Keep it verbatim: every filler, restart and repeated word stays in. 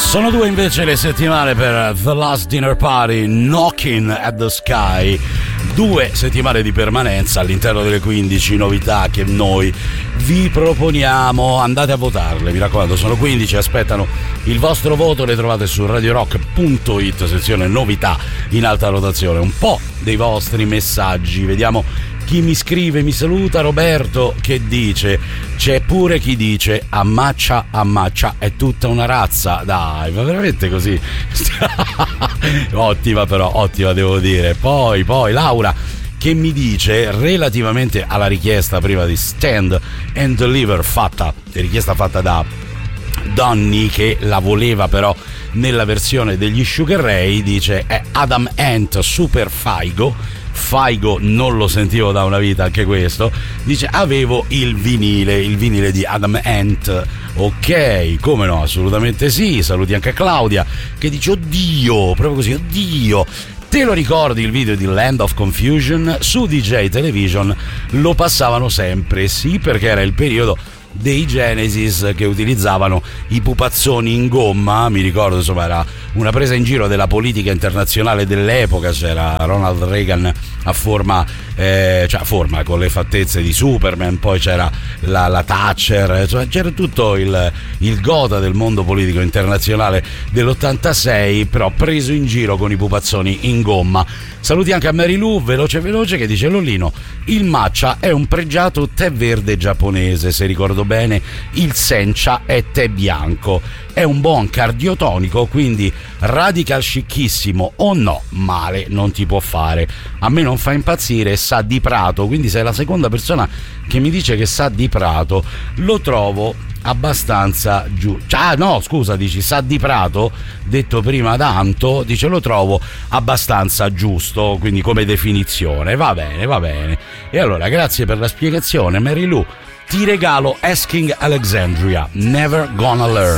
Sono due invece le settimane per The Last Dinner Party, Knocking at the Sky. Due settimane di permanenza all'interno delle quindici novità che noi vi proponiamo. Andate a votarle, mi raccomando, sono quindici, aspettano il vostro voto. Le trovate su radio rock punto it, sezione novità in alta rotazione. Un po' dei vostri messaggi, vediamo chi mi scrive. Mi saluta Roberto che dice: c'è pure chi dice ammaccia ammaccia è tutta una razza. Dai, ma veramente così? Ottima, però ottima devo dire. Poi poi Laura che mi dice, relativamente alla richiesta prima di Stand and Deliver, fatta richiesta fatta da Donny, che la voleva però nella versione degli Sugar Ray, dice è Adam Ant Super Faigo. Faigo non lo sentivo da una vita, anche questo. Dice avevo il vinile, il vinile di Adam Ant. Ok, come no, assolutamente sì. Saluti anche a Claudia che dice oddio, proprio così, oddio. Te lo ricordi il video di Land of Confusion? Su D J Television lo passavano sempre, sì, perché era il periodo dei Genesis che utilizzavano i pupazzoni in gomma. Mi ricordo, insomma, era una presa in giro della politica internazionale dell'epoca. C'era Ronald Reagan a forma eh, cioè a forma con le fattezze di Superman, poi c'era la, la Thatcher, cioè c'era tutto il, il gotha del mondo politico internazionale dell'ottantasei, però preso in giro con i pupazzoni in gomma. Saluti anche a Mary Lou, veloce veloce, che dice Lollino, il matcha è un pregiato tè verde giapponese, se ricordo bene il sencha è tè bianco, è un buon cardiotonico, quindi radical scicchissimo o no, male non ti può fare. A me non fa impazzire, sa di prato, quindi sei la seconda persona che mi dice che sa di prato. Lo trovo abbastanza giù. Ah no, scusa, dici sa di prato, detto prima da Anto, dice lo trovo abbastanza giusto, quindi come definizione. Va bene, va bene. E allora grazie per la spiegazione, Mary Lou. Ti regalo Asking Alexandria, Never Gonna Learn.